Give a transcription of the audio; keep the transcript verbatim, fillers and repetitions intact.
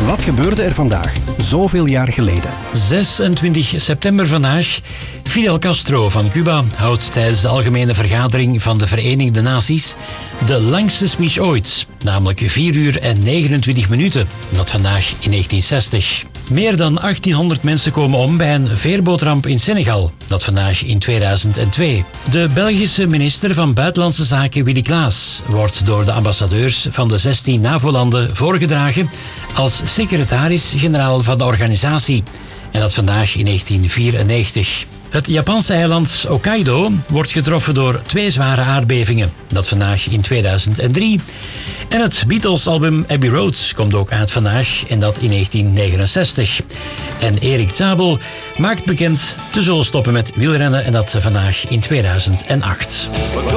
Wat gebeurde er vandaag, zoveel jaar geleden? zesentwintig september vandaag. Fidel Castro van Cuba houdt tijdens de Algemene Vergadering van de Verenigde Naties de langste speech ooit, namelijk vier uur en negenentwintig minuten. Dat vandaag in negentien zestig. Meer dan achttienhonderd mensen komen om bij een veerbootramp in Senegal. Dat vandaag in tweeduizend twee. De Belgische minister van Buitenlandse Zaken Willy Claes wordt door de ambassadeurs van de zestien NAVO-landen voorgedragen als secretaris-generaal van de organisatie. En dat vandaag in negentien vierennegentig. Het Japanse eiland Hokkaido wordt getroffen door twee zware aardbevingen. Dat vandaag in tweeduizend drie. En het Beatles-album Abbey Road komt ook uit vandaag en dat in negentien negenenzestig. En Erik Zabel maakt bekend te zullen stoppen met wielrennen en dat vandaag in tweeduizend acht.